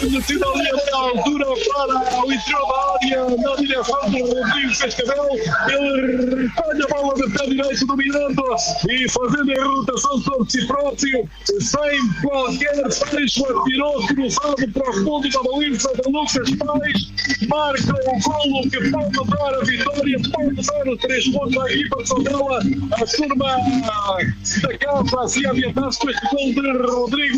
Nacional à altura para o interior da área, na direção do Rodrigo Cascavel. Ele recolhe a bola da pé direito, dominando e fazendo a rotação sobre si próprio, sem qualquer fecho, atirou cruzado para o fundo da baliza de Lucas Pais, marca o golo que pode dar a vitória, pode dar os 3 pontos à equipa de Tondela. A turma da casa se adiantasse com este gol de Rodrigo